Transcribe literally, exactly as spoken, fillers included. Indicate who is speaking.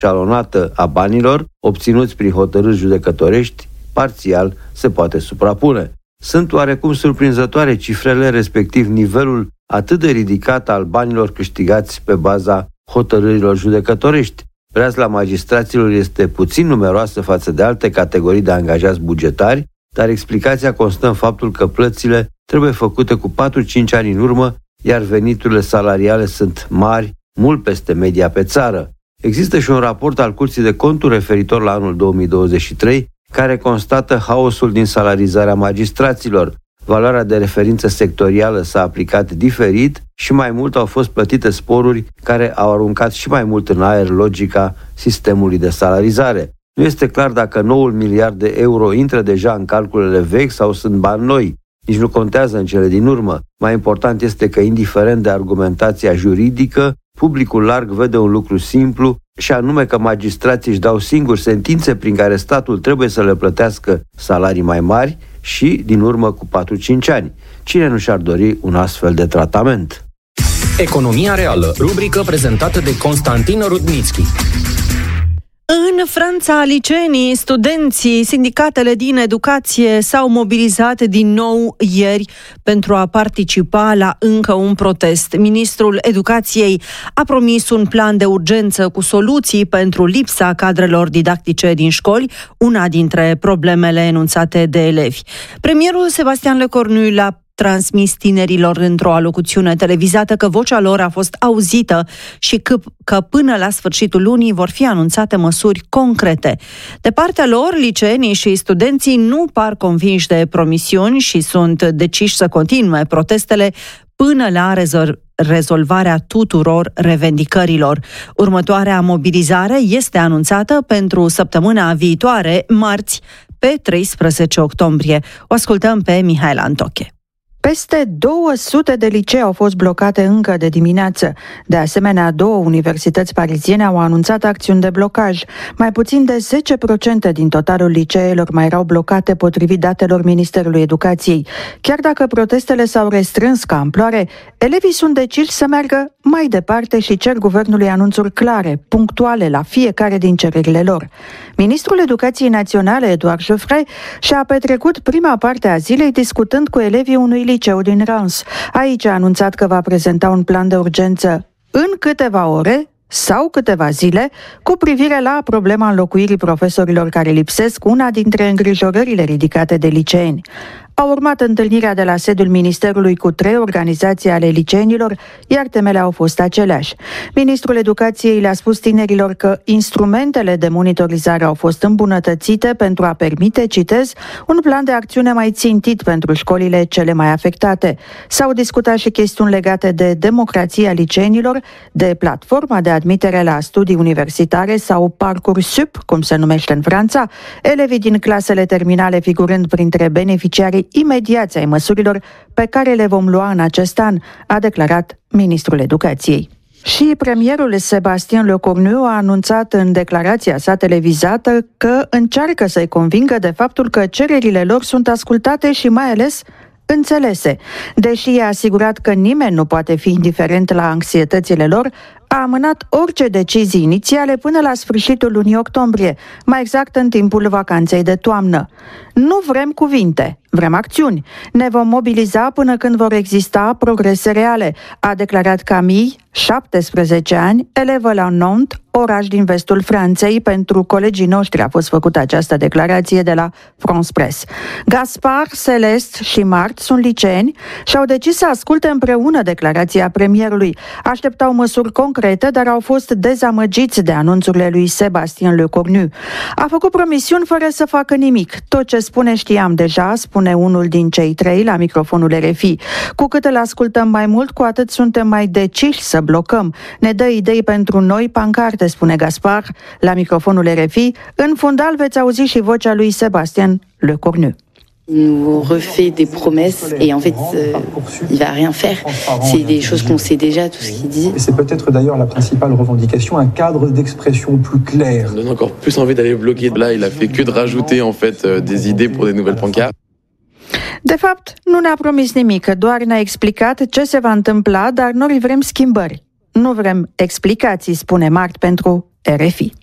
Speaker 1: șalonată a banilor obținuți prin hotărâri judecătorești parțial se poate suprapune. Sunt oarecum surprinzătoare cifrele, respectiv nivelul atât de ridicat al banilor câștigați pe baza hotărârilor judecătorești. Breazla magistraților este puțin numeroasă față de alte categorii de angajați bugetari, dar explicația constă în faptul că plățile trebuie făcute cu patru-cinci ani în urmă, iar veniturile salariale sunt mari, mult peste media pe țară. Există și un raport al Curții de Conturi referitor la anul două mii douăzeci și trei, care constată haosul din salarizarea magistraților. Valoarea de referință sectorială s-a aplicat diferit și mai mult au fost plătite sporuri care au aruncat și mai mult în aer logica sistemului de salarizare. Nu este clar dacă noul miliard de euro intră deja în calculele vechi sau sunt bani noi. Nici nu contează în cele din urmă. Mai important este că, indiferent de argumentația juridică, publicul larg vede un lucru simplu, și anume că magistrații își dau singuri sentințe prin care statul trebuie să le plătească salarii mai mari și, din urmă, cu patru-cinci ani. Cine nu și-ar dori un astfel de tratament?
Speaker 2: Economia reală, rubrică prezentată de Constantin Rudnitschi.
Speaker 3: În Franța, liceenii, studenții, sindicatele din educație s-au mobilizat din nou ieri pentru a participa la încă un protest. Ministrul Educației a promis un plan de urgență cu soluții pentru lipsa cadrelor didactice din școli, una dintre problemele enunțate de elevi. Premierul Sebastian Lecornu l-a transmis tinerilor într-o alocuțiune televizată că vocea lor a fost auzită și că, că până la sfârșitul lunii vor fi anunțate măsuri concrete. De partea lor, liceenii și studenții nu par convinși de promisiuni și sunt deciși să continue protestele până la rezol- rezolvarea tuturor revendicărilor. Următoarea mobilizare este anunțată pentru săptămâna viitoare, marți, pe treisprezece octombrie. O ascultăm pe Mihaela Antoche.
Speaker 4: Peste două sute de licee au fost blocate încă de dimineață. De asemenea, două universități pariziene au anunțat acțiuni de blocaj. Mai puțin de zece la sută din totalul liceelor mai erau blocate potrivit datelor Ministerului Educației. Chiar dacă protestele s-au restrâns ca amploare, elevii sunt deciși să meargă mai departe și cer guvernului anunțuri clare, punctuale la fiecare din cererile lor. Ministrul Educației Naționale, Eduard Geoffrey, și-a petrecut prima parte a zilei discutând cu elevii unui liceu din Reims. Aici a anunțat că va prezenta un plan de urgență în câteva ore sau câteva zile cu privire la problema înlocuirii profesorilor care lipsesc, una dintre îngrijorările ridicate de liceeni. A urmat întâlnirea de la sediul Ministerului cu trei organizații ale liceenilor, iar temele au fost aceleași. Ministrul Educației le-a spus tinerilor că instrumentele de monitorizare au fost îmbunătățite pentru a permite, citez, un plan de acțiune mai țintit pentru școlile cele mai afectate. S-au discutat și chestiuni legate de democrația liceenilor, de platforma de admitere la studii universitare sau Parcoursup, cum se numește în Franța, elevii din clasele terminale figurând printre beneficiarii imediați ai măsurilor pe care le vom lua în acest an, a declarat ministrul Educației. Și premierul Sebastian Lecornu a anunțat în declarația sa televizată că încearcă să-i convingă de faptul că cererile lor sunt ascultate și mai ales înțelese. Deși i-a asigurat că nimeni nu poate fi indiferent la anxietățile lor, a amânat orice decizii inițiale până la sfârșitul lunii octombrie, mai exact în timpul vacanței de toamnă. Nu vrem cuvinte, vrem acțiuni. Ne vom mobiliza până când vor exista progrese reale, a declarat Camille, șaptesprezece ani, elevă la Nantes, oraș din vestul Franței. Pentru colegii noștri a fost făcută această declarație de la France Press. Gaspar, Celeste și Mart sunt liceeni și au decis să asculte împreună declarația premierului. Așteptau măsuri concrete, dar au fost dezamăgiți de anunțurile lui Sebastian Lecornu. A făcut promisiuni fără să facă nimic. Tot ce spune știam deja, spune unul din cei trei la microfonul R F I. Cu cât îl ascultăm mai mult, cu atât suntem mai deciși să blocăm. Ne dă idei pentru noi pancarte, spune Gaspar la microfonul R F I. În fundal veți auzi și vocea lui Sebastian Lecornu.
Speaker 5: Il nous refait des promesses et en fait euh, il va rien faire. C'est des choses qu'on sait déjà, tout ce qu'il dit.
Speaker 6: Et c'est peut-être d'ailleurs la principale revendication, un cadre d'expression plus clair.
Speaker 7: Ça donne encore plus envie d'aller bloquer. Là, il a fait que de rajouter en fait des idées pour des nouvelles pancartes.
Speaker 4: De fapt, nu ne-a promis nimic, doar ne-a explicat ce se va întâmpla, dar noi vrem schimbări. Nu vrem explicații, spune Mart pentru R F I.